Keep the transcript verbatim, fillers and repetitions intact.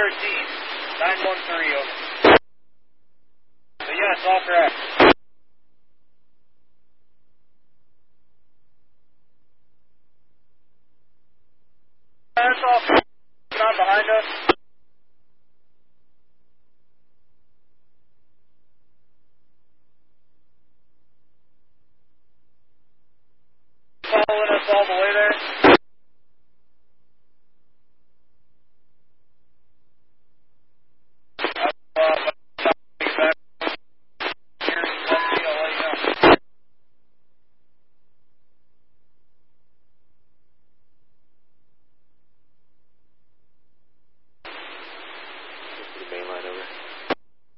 thirteen. nine one three, over. So yes, all correct. That's all. Not behind us.